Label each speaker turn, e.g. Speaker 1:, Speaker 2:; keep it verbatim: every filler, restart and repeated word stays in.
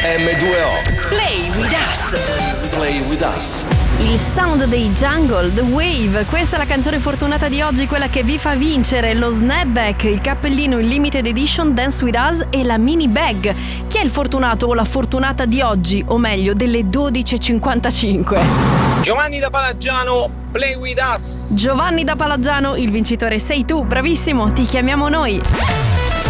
Speaker 1: emme due o.
Speaker 2: Play with us.
Speaker 1: Play with us.
Speaker 2: Il sound dei Jungle, The Wave. Questa è la canzone fortunata di oggi, quella che vi fa vincere lo snapback, il cappellino in limited edition Dance With Us e la mini bag. Chi è il fortunato o la fortunata di oggi, o meglio delle dodici e cinquantacinque?
Speaker 3: Giovanni da Palaggiano, Play With Us.
Speaker 2: Giovanni da Palaggiano, il vincitore sei tu, bravissimo, ti chiamiamo noi.